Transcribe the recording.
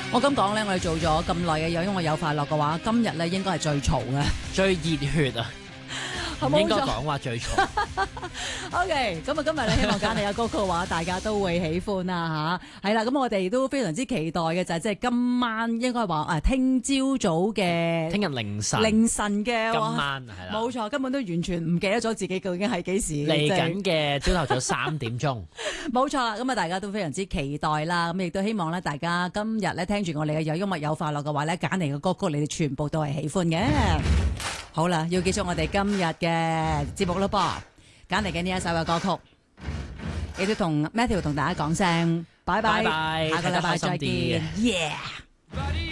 我咁講咧，我哋做咗咁耐嘅有音樂有快樂嘅話，今日咧應該係最嘈嘅， 最熱血啊！唔應該講話最嘈。 OK，咁啊今日咧希望揀你嘅歌曲嘅話，大家都會喜歡啦吓。係啦，咁我哋都非常之期待嘅就係即係今晚應該話聽朝早嘅聽日凌晨嘅今晚係啦， 冇錯，根本都完全唔記得咗自己究竟係幾時嚟緊嘅朝頭早3點鐘。 冇錯啦，咁啊大家都非常之期待啦，咁亦都希望咧大家今日咧聽住我哋嘅有音樂有快樂嘅話咧，揀嚟嘅歌曲你哋全部都係喜歡嘅。好啦，要結束我哋今日嘅節目咯噃，揀嚟嘅呢一首嘅歌曲，亦都同 Matthew 同大家講聲拜拜， 拜拜， 下個禮拜再見睇得開心啲嘅 ，yeah。